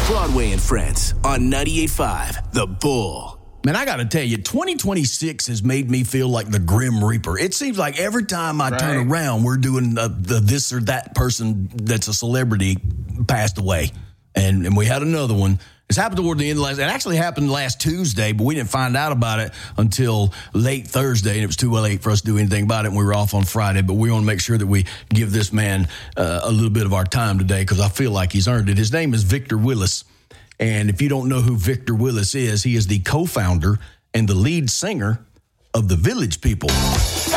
Broadway and Friends on 98.5 The Bull. Man, I got to tell you, 2026 has made me feel like the Grim Reaper. It seems like every time I turn around, we're doing the this or that person that's a celebrity passed away. And we had another one. It's happened toward the end of it actually happened last Tuesday, but we didn't find out about it until late Thursday, and it was too late for us to do anything about it, and we were off on Friday. But we want to make sure that we give this man a little bit of our time today because I feel like he's earned it. His name is Victor Willis, and if you don't know who Victor Willis is, he is the co-founder and the lead singer of the Village People.